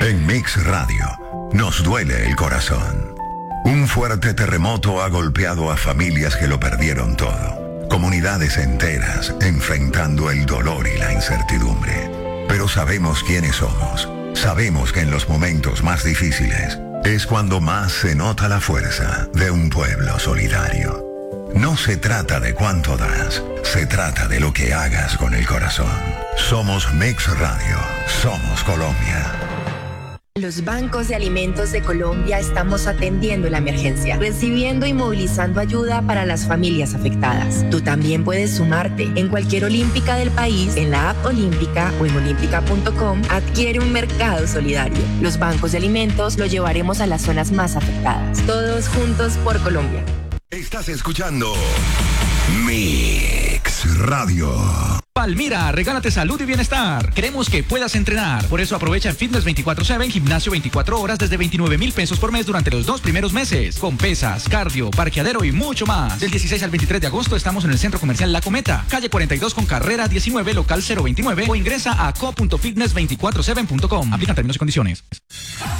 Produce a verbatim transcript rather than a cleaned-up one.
En Mix Radio, nos duele el corazón. Un fuerte terremoto ha golpeado a familias que lo perdieron todo. Comunidades enteras enfrentando el dolor y la incertidumbre. Pero sabemos quiénes somos. Sabemos que en los momentos más difíciles es cuando más se nota la fuerza de un pueblo solidario. No se trata de cuánto das, se trata de lo que hagas con el corazón. Somos Mix Radio, somos Colombia. Los bancos de alimentos de Colombia estamos atendiendo la emergencia, recibiendo y movilizando ayuda para las familias afectadas. Tú también puedes sumarte. En cualquier olímpica del país, en la app Olímpica o en olímpica punto com, adquiere un mercado solidario. Los bancos de alimentos lo llevaremos a las zonas más afectadas. Todos juntos por Colombia. Estás escuchando Mix Radio. Palmira, regálate salud y bienestar. Queremos que puedas entrenar. Por eso aprovecha en Fitness veinticuatro siete, gimnasio veinticuatro horas desde veintinueve mil pesos por mes durante los dos primeros meses. Con pesas, cardio, parqueadero y mucho más. Del dieciséis al veintitrés de agosto estamos en el Centro Comercial La Cometa, calle cuarenta y dos con carrera diecinueve, local cero veintinueve, o ingresa a co punto fitness veinticuatro siete punto com. Aplican términos y condiciones.